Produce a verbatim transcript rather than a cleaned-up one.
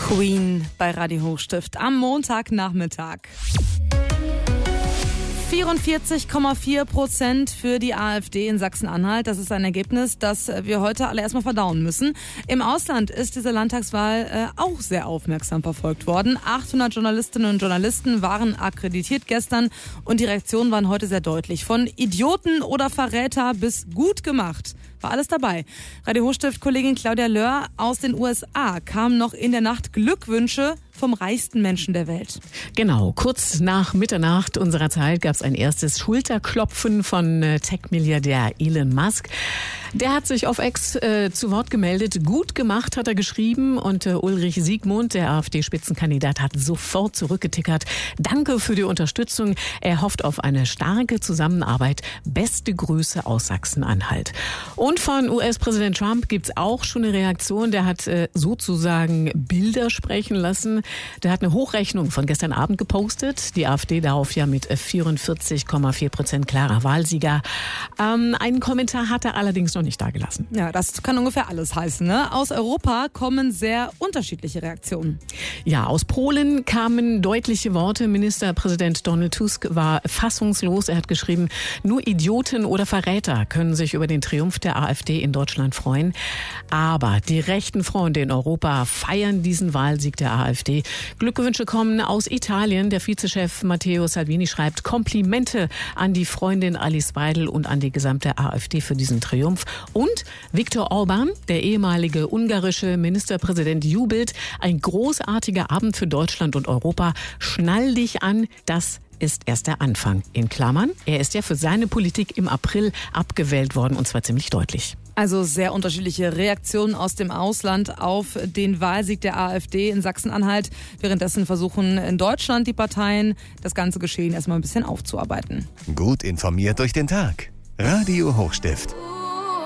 Queen bei Radio Hochstift am Montagnachmittag. vierundvierzig Komma vier Prozent für die AfD in Sachsen-Anhalt. Das ist ein Ergebnis, das wir heute alle erstmal verdauen müssen. Im Ausland ist diese Landtagswahl äh, auch sehr aufmerksam verfolgt worden. achthundert Journalistinnen und Journalisten waren akkreditiert gestern und die Reaktionen waren heute sehr deutlich. Von Idioten oder Verräter bis gut gemacht. War alles dabei. Radio Hochstift-Kollegin Claudia Löhr aus den U S A kam noch in der Nacht Glückwünsche vom reichsten Menschen der Welt. Genau, kurz nach Mitternacht unserer Zeit gab es ein erstes Schulterklopfen von Tech-Milliardär Elon Musk. Der hat sich auf X äh, zu Wort gemeldet. Gut gemacht, hat er geschrieben. Und äh, Ulrich Siegmund, der AfD-Spitzenkandidat, hat sofort zurückgetickert. Danke für die Unterstützung. Er hofft auf eine starke Zusammenarbeit. Beste Grüße aus Sachsen-Anhalt. Und von U S-Präsident Trump gibt's auch schon eine Reaktion. Der hat äh, sozusagen Bilder sprechen lassen. Der hat eine Hochrechnung von gestern Abend gepostet. Die AfD darauf ja mit vierundvierzig Komma vier Prozent klarer Wahlsieger. Ähm, einen Kommentar hat er allerdings noch nicht dagelassen. Ja, das kann ungefähr alles heißen, ne? Aus Europa kommen sehr unterschiedliche Reaktionen. Ja, aus Polen kamen deutliche Worte. Ministerpräsident Donald Tusk war fassungslos. Er hat geschrieben, nur Idioten oder Verräter können sich über den Triumph der AfD in Deutschland freuen. Aber die rechten Freunde in Europa feiern diesen Wahlsieg der AfD. Glückwünsche kommen aus Italien. Der Vizechef Matteo Salvini schreibt Komplimente an die Freundin Alice Weidel und an die gesamte AfD für diesen Triumph. Und Viktor Orbán, der ehemalige ungarische Ministerpräsident, jubelt. Ein großartiger Abend für Deutschland und Europa. Schnall dich an, das ist erst der Anfang. In Klammern, er ist ja für seine Politik im April abgewählt worden und zwar ziemlich deutlich. Also sehr unterschiedliche Reaktionen aus dem Ausland auf den Wahlsieg der AfD in Sachsen-Anhalt. Währenddessen versuchen in Deutschland die Parteien, das ganze Geschehen erstmal ein bisschen aufzuarbeiten. Gut informiert durch den Tag. Radio Hochstift.